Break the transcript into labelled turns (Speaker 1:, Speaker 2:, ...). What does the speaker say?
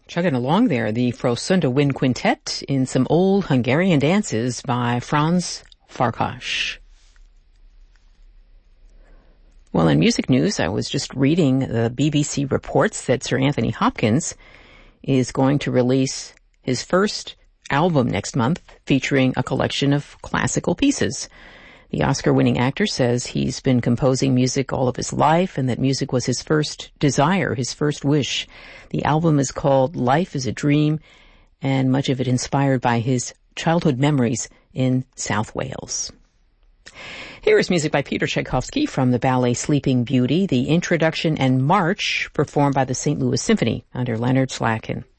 Speaker 1: Chugging along there, the Frösunda Wind Quintet in some old Hungarian dances by Franz Farkas. Well, in music news, I was just reading the BBC reports that Sir Anthony Hopkins is going to release his first album next month featuring a collection of classical pieces. The Oscar-winning actor says he's been composing music all of his life and that music was his first desire, his first wish. The album is called Life is a Dream, and much of it inspired by his childhood memories in South Wales. Here is music by Peter Tchaikovsky from the ballet Sleeping Beauty, the introduction and march performed by the St. Louis Symphony under Leonard Slatkin.